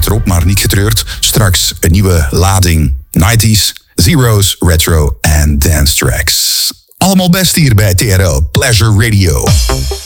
achterop, maar niet getreurd. Straks een nieuwe lading 90s, zeros, retro en dance tracks. Allemaal best hier bij TRL Pleasure Radio.